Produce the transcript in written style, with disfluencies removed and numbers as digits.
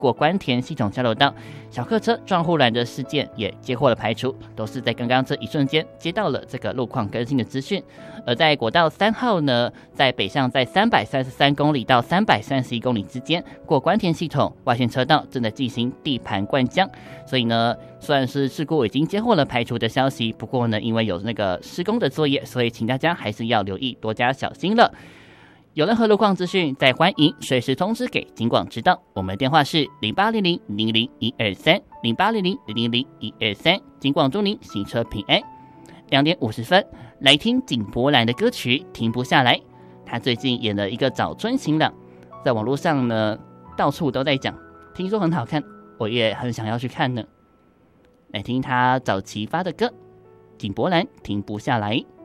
过关田系统交流道，小客车撞护栏的事件也接获了排除，都是在刚刚这一瞬间接到了这个路况更新的资讯。而在国道3号呢，在北向在333公里到331公里之间过关田系统外线车道正在进行地盘灌浆，所以呢，虽然是事故已经接获了排除的消息，不过呢，因为有那个施工的作业，所以请大家还是要留意，多加小心了。有任何路况资讯，再欢迎随时通知给警广知道。我们的电话是0800-00123，0800-00123。警广祝您行车平安。2点50分，来听井柏然的歌曲《停不下来》。他最近演了一个早春行朗，在网络上呢到处都在讲，听说很好看，我也很想要去看呢。来听他早期发的歌《井柏然停不下来》。